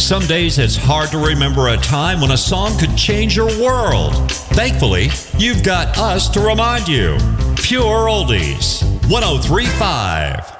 Some days it's hard to remember a time when a song could change your world. Thankfully, you've got us to remind you. Pure Oldies, 103.5.